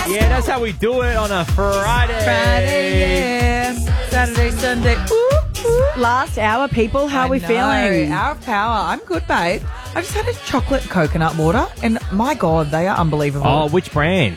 Yeah, that's how we do it on a Friday. Yeah. Saturday, Sunday. Ooh, ooh. Last hour, people. How are we feeling? Hour of power. I'm good, babe. I just had a chocolate coconut water, and my God, they are unbelievable. Oh, which brand?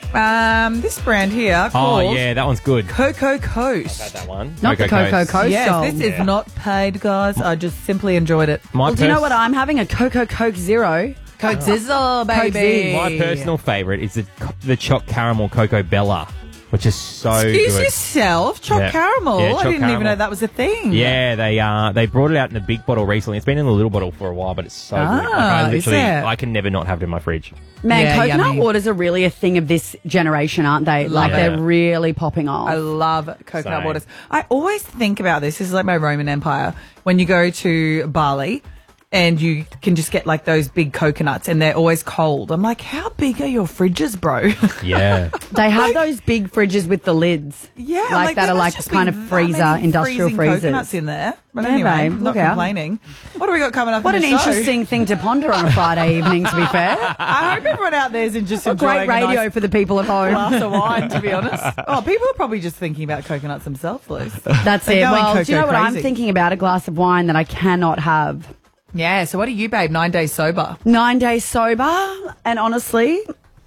This brand here called Oh, yeah, that one's good. Cocoa Coast. Had that one. Not the Cocoa Coast. Yes, this is not paid, guys. I just simply enjoyed it. My Well, do you know what I'm having? A Coke Zero. Coke Zizzle, baby. My personal favourite is the choc caramel Cocoa Bella, which is so Excuse good. yourself, choc Yeah. caramel. Yeah, I choc didn't even caramel. know that was a thing. Yeah, they brought it out in the big bottle recently. It's been in the little bottle for a while, but it's so good. Ah, is it? I can never not have it in my fridge. Man, Yeah, coconut yummy. waters are really a thing of this generation, aren't they? Like, it. they're really popping off. I love coconut Same. waters. I always think about this. This is like my Roman Empire. When you go to Bali and you can just get like those big coconuts and they're always cold. I'm like, how big are your fridges, bro? Yeah. They have those big fridges with the lids. Yeah, Like like that there are must like just kind be of that freezer, many industrial freezing freezers. coconuts in there. But Yeah, anyway, babe, not look out. complaining. What do we got coming up? What in an the show? interesting thing to ponder on a Friday evening, to be fair. I hope everyone out there is just enjoying Great radio a nice for the people at home. glass of wine, to be honest. Oh, people are probably just thinking about coconuts themselves, Luce. That's They're it. going Well, do you know cocoa what I'm crazy. thinking about? A glass of wine that I cannot have. Yeah, so what are you, babe? 9 days sober? 9 days sober, and honestly,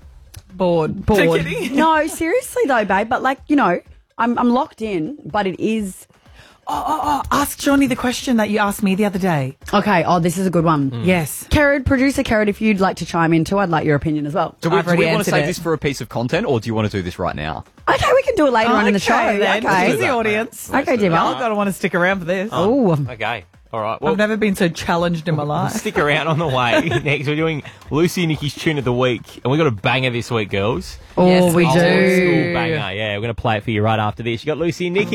Bored. bored. Kidding. No, seriously though, babe. But like, you know, I'm locked in, but it is Ask Johnny the question that you asked me the other day. okay. Oh, this is a good one. Yes. Kerrod, producer Kerrod, if you'd like to chime in too, I'd like your opinion as well. Do we I've already want to answered save it. this for a piece of content, or do you want to do this right now? Okay, we can do it later on in the show. Then. Okay. This is the audience. Okay, Dimmer. Y'all gotta want to stick around for this. Oh, Okay. All right. Well, I've never been so challenged in my life. stick around on the way. Next, we're doing Lucy and Nikki's Tune of the Week. And we got a banger this week, girls. oh, Yes, we we do. do. Old school banger. Yeah, we're going to play it for you right after this. You got Lucy and Nikki.